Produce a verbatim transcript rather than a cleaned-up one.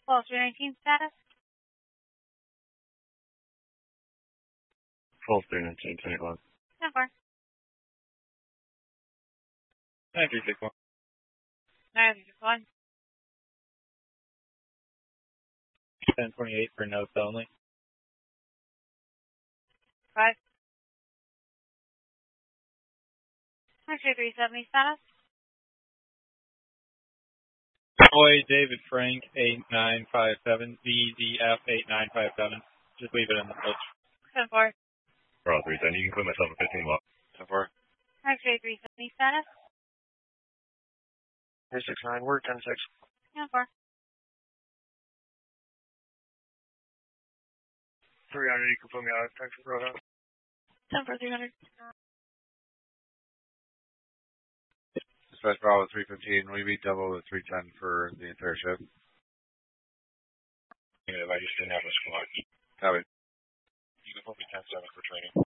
twelve three nineteen status. twelve three nineteen, twenty-one. ten four. nine three six one. nine three six one. ten twenty-eight for notes only. five. X-ray three seventy status. Boy, David Frank, eight nine five seven. V D F, eight nine five seven. Just leave it in the switch. ten four. For all three ten, you can put myself at fifteen watt. ten four. X-ray three seventy status. three six nine, we're ten six. ten four. three hundred, you can put me out of Texas Roadhouse. ten four three hundred. Dispatch Bravo three fifteen, will you be double the three ten for the entire shift? Negative, I just didn't have a squad. Copy. You can put me ten seven for training.